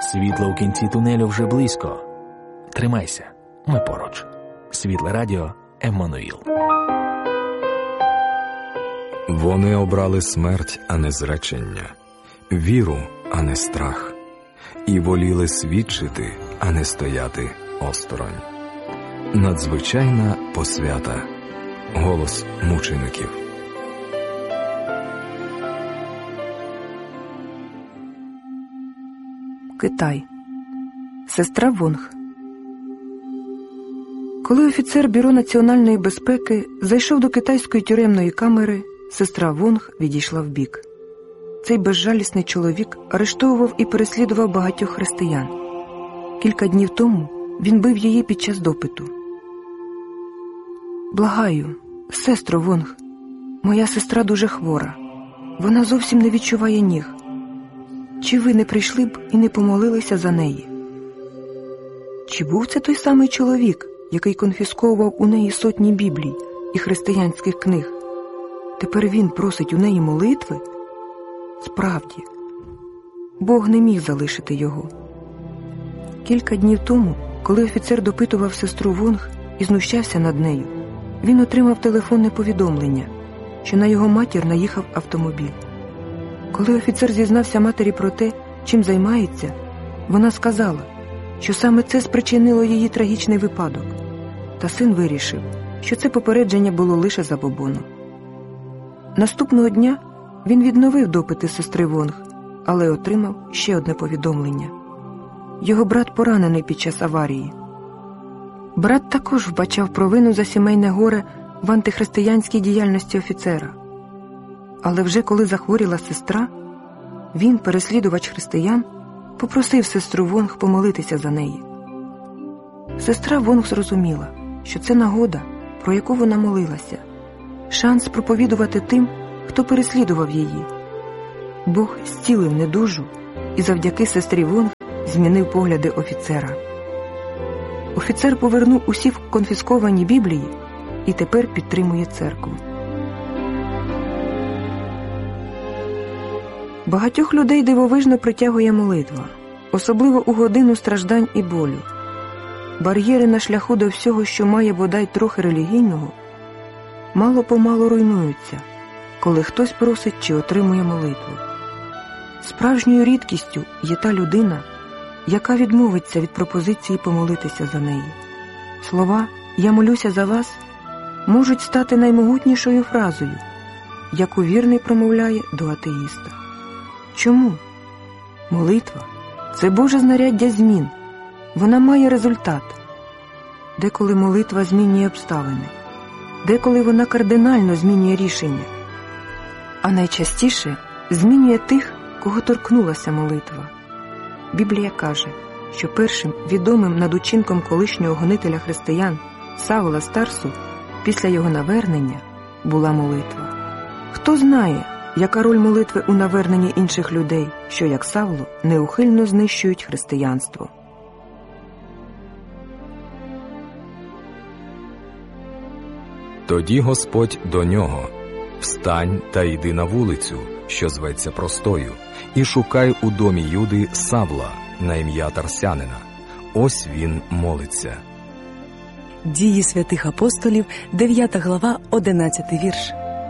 Світло у кінці тунелю вже близько. Тримайся, ми поруч. Світле радіо Еммануїл. Вони обрали смерть, а не зречення, віру, а не страх, і воліли свідчити, а не стояти осторонь. Надзвичайна посвята. Голос мучеників. Китай. Сестра Вонг. Коли офіцер Бюро національної безпеки зайшов до китайської тюремної камери, сестра Вонг відійшла вбік. Цей безжалісний чоловік арештовував і переслідував багатьох християн. Кілька днів тому він бив її під час допиту. «Благаю, сестро Вонг, моя сестра дуже хвора. Вона зовсім не відчуває ніг. Чи ви не прийшли б і не помолилися за неї?» Чи був це той самий чоловік, який конфісковував у неї сотні біблій і християнських книг? Тепер він просить у неї молитви? Справді, Бог не міг залишити його. Кілька днів тому, коли офіцер допитував сестру Вонг і знущався над нею, він отримав телефонне повідомлення, що на його матір наїхав автомобіль. Коли офіцер зізнався матері про те, чим займається, вона сказала, що саме це спричинило її трагічний випадок. Та син вирішив, що це попередження було лише забобоном. Наступного дня він відновив допити сестри Вонг, але отримав ще одне повідомлення. Його брат поранений під час аварії. Брат також вбачав провину за сімейне горе в антихристиянській діяльності офіцера. Але вже коли захворіла сестра, він, переслідувач християн, попросив сестру Вонг помолитися за неї. Сестра Вонг зрозуміла, що це нагода, про яку вона молилася, шанс проповідувати тим, хто переслідував її. Бог зцілив недужу і завдяки сестрі Вонг змінив погляди офіцера. Офіцер повернув усі конфісковані біблії і тепер підтримує церкву. Багатьох людей дивовижно притягує молитва, особливо у годину страждань і болю. Бар'єри на шляху до всього, що має бодай трохи релігійного, мало-помалу руйнуються, коли хтось просить чи отримує молитву. Справжньою рідкістю є та людина, яка відмовиться від пропозиції помолитися за неї. Слова «Я молюся за вас» можуть стати наймогутнішою фразою, яку вірний промовляє до атеїста. Чому? Молитва – це Боже знаряддя змін. Вона має результат. Деколи молитва змінює обставини, деколи вона кардинально змінює рішення, а найчастіше змінює тих, кого торкнулася молитва. Біблія каже, що першим відомим над учинком колишнього гонителя християн Саула з Тарсу після його навернення була молитва. Хто знає, яка роль молитви у наверненні інших людей, що, як Савло, неухильно знищують християнство. Тоді Господь до нього: «Встань та йди на вулицю, що зветься Простою, і шукай у домі Юди Савла на ім'я Тарсянина. Ось він молиться». Дії святих апостолів, 9 глава, 11 вірш.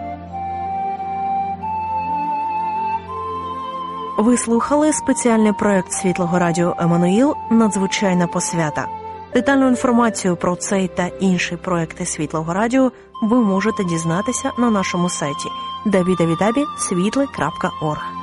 Ви слухали спеціальний проект Світлого радіо Еммануїл «Надзвичайна посвята». Детальну інформацію про цей та інші проекти Світлого радіо ви можете дізнатися на нашому сайті www.svitle.org.